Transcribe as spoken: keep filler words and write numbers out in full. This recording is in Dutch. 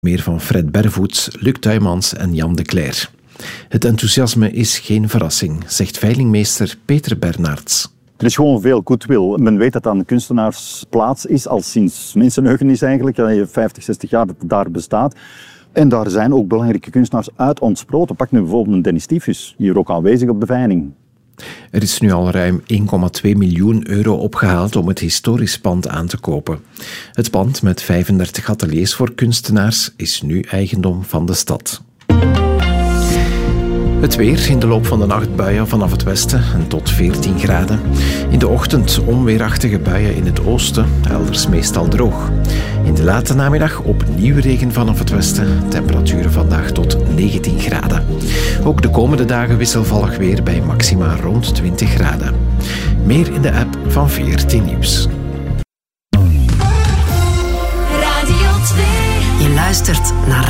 Meer van Fred Bervoets, Luc Tuymans en Jan de Cler. Het enthousiasme is geen verrassing, zegt veilingmeester Peter Bernards. Er is gewoon veel goodwill. Men weet dat dat een kunstenaarsplaats is, al sinds mensenheugenis eigenlijk, vijftig, zestig jaar dat het daar bestaat. En daar zijn ook belangrijke kunstenaars uit ontsproten. Pak nu bijvoorbeeld een Dennis Stiefus, hier ook aanwezig op de veiling. Er is nu al ruim één komma twee miljoen euro opgehaald om het historisch pand aan te kopen. Het pand met vijfendertig ateliers voor kunstenaars is nu eigendom van de stad. Het weer, in de loop van de nacht buien vanaf het westen en tot veertien graden. In de ochtend onweerachtige buien in het oosten, elders meestal droog. In de late namiddag opnieuw regen vanaf het westen, temperaturen vandaag tot negentien graden. Ook de komende dagen wisselvallig weer bij maxima rond twintig graden. Meer in de app van V R T Nieuws. Radio twee. Je luistert naar